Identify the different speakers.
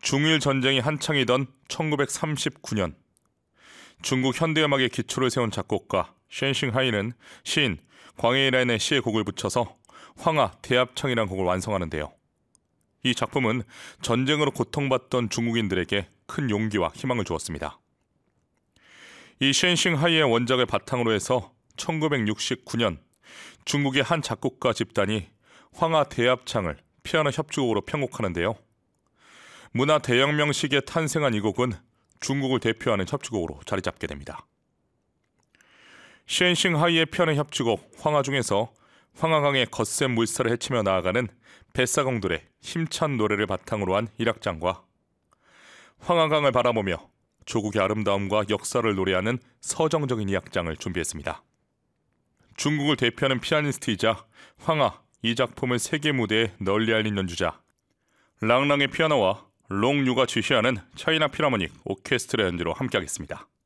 Speaker 1: 중일 전쟁이 한창이던 1939년 중국 현대음악의 기초를 세운 작곡가 쉔싱하이는 시인 광해이란의 시에 곡을 붙여서 황하 대합창이라는 곡을 완성하는데요. 이 작품은 전쟁으로 고통받던 중국인들에게 큰 용기와 희망을 주었습니다. 이 쉔싱하이의 원작을 바탕으로 해서 1969년 중국의 한 작곡가 집단이 황하 대합창을 피아노 협주곡으로 편곡하는데요. 문화 대혁명 시기에 탄생한 이 곡은 중국을 대표하는 협주곡으로 자리 잡게 됩니다. 쉔싱하이의 피아노 협주곡 황하 중에서 황하강의 거센 물살을 헤치며 나아가는 뱃사공들의 힘찬 노래를 바탕으로 한 일악장과 황하강을 바라보며 조국의 아름다움과 역사를 노래하는 서정적인 이악장을 준비했습니다. 중국을 대표하는 피아니스트이자 황하 이 작품을 세계 무대에 널리 알린 연주자 랑랑의 피아노와 롱유가 지휘하는 차이나 필하모닉 오케스트라 연주로 함께하겠습니다.